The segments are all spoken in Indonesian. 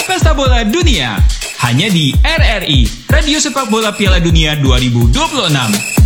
Pesta Bola Dunia. Hanya di RRI, Radio Sepak Bola Piala Dunia 2026.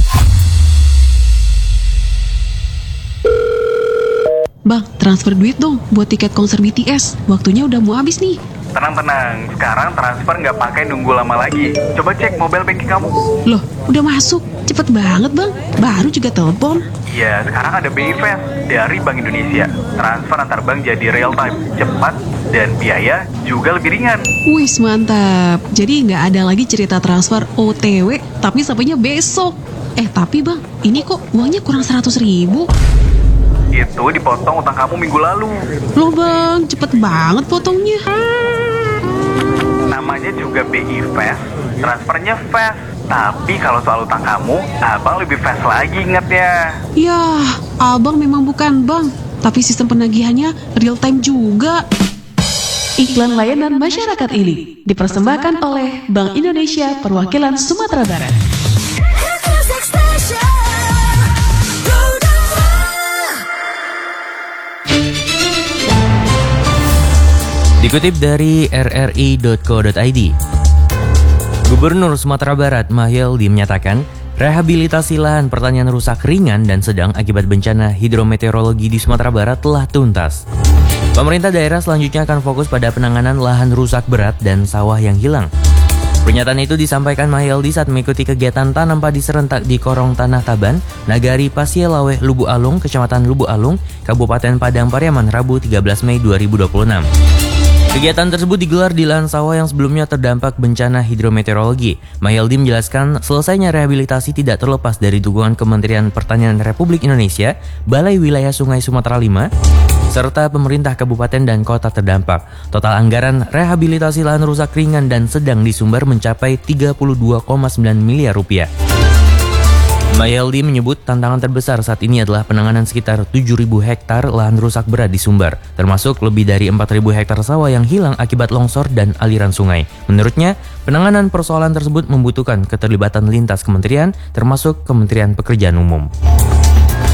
Bang, transfer duit dong buat tiket konser BTS. Waktunya udah mau habis nih. Tenang, sekarang transfer nggak pakai nunggu lama lagi. Coba cek mobile banking kamu. Loh, udah masuk. Cepet banget bang, baru juga telepon. Iya, sekarang ada BI Fast dari Bank Indonesia. Transfer antar bank jadi real time, cepat, dan biaya juga lebih ringan. Wih, mantap. Jadi nggak ada lagi cerita transfer OTW, tapi sampainya besok. Tapi bang, ini kok uangnya kurang 100.000? Itu dipotong utang kamu minggu lalu. Loh bang, cepet banget potongnya. Namanya juga BI Fast, transfernya fast. Tapi kalau soal utang kamu, abang lebih fast lagi ingatnya. Yah, abang memang bukan bank, tapi sistem penagihannya real time juga. Iklan layanan masyarakat ini dipersembahkan oleh Bank Indonesia Perwakilan Sumatera Barat. Dikutip dari rri.co.id, Gubernur Sumatera Barat Mahyeldi menyatakan rehabilitasi lahan pertanian rusak ringan dan sedang akibat bencana hidrometeorologi di Sumatera Barat telah tuntas. Pemerintah daerah selanjutnya akan fokus pada penanganan lahan rusak berat dan sawah yang hilang. Pernyataan itu disampaikan Mahyeldi saat mengikuti kegiatan tanam padi serentak di Korong Tanah Taban, Nagari Pasielaweh, Lubu Alung, Kecamatan Lubu Alung, Kabupaten Padang Pariaman, Rabu 13 Mei 2026. Kegiatan tersebut digelar di lahan sawah yang sebelumnya terdampak bencana hidrometeorologi. Mahyeldi menjelaskan selesainya rehabilitasi tidak terlepas dari dukungan Kementerian Pertanian Republik Indonesia, Balai Wilayah Sungai Sumatera V, serta pemerintah kabupaten dan kota terdampak. Total anggaran rehabilitasi lahan rusak ringan dan sedang di Sumber mencapai 32,9 miliar rupiah. Mahyeldi menyebut tantangan terbesar saat ini adalah penanganan sekitar 7.000 hektar lahan rusak berat di Sumber, termasuk lebih dari 4.000 hektar sawah yang hilang akibat longsor dan aliran sungai. Menurutnya, penanganan persoalan tersebut membutuhkan keterlibatan lintas kementerian, termasuk Kementerian Pekerjaan Umum.